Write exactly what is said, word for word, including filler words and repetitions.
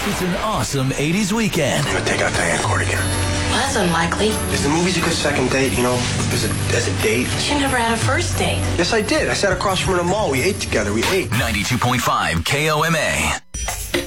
It's an awesome eighties weekend. I'm gonna take out Diane Court again. Well, that's unlikely. Is the movies a good second date, you know, as a, as a date? She never had a first date. Yes, I did. I sat across from her in the mall. We ate together. We ate. ninety-two point five K O M A.